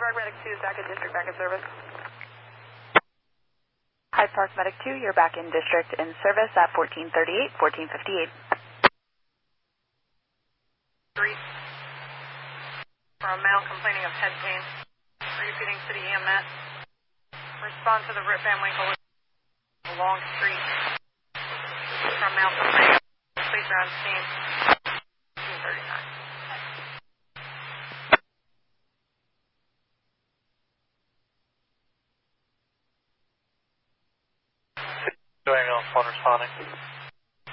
Park Medic 2 is back at District, back in service. Hyde Park Medic 2, you're back in District in service at 1438, 1458. 3. For a male complaining of head pain. Repeating City EMS. Respond to the RIP family a long street. From male complaining of please around scene. 239. Going on, phone responding.